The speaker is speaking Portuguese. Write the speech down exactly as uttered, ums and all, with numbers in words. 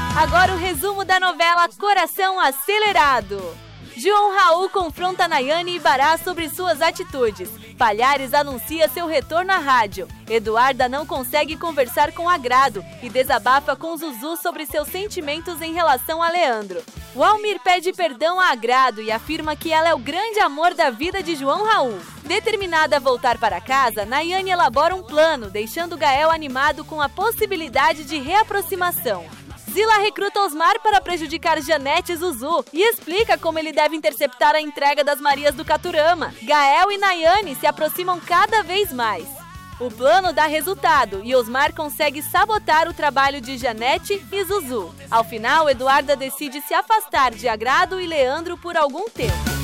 Agora o resumo da novela Coração Acelerado. João Raul confronta Nayane e Bará sobre suas atitudes. Palhares anuncia seu retorno à rádio. Eduarda não consegue conversar com Agrado e desabafa com Zuzu sobre seus sentimentos em relação a Leandro. Walmir pede perdão a Agrado e afirma que ela é o grande amor da vida de João Raul. Determinada a voltar para casa, Nayane elabora um plano, deixando Gael animado com a possibilidade de reaproximação. Zila recruta Osmar para prejudicar Janete e Zuzu e explica como ele deve interceptar a entrega das Marias do Caturama. Gael e Nayane se aproximam cada vez mais. O plano dá resultado e Osmar consegue sabotar o trabalho de Janete e Zuzu. Ao final, Eduarda decide se afastar de Agrado e Leandro por algum tempo.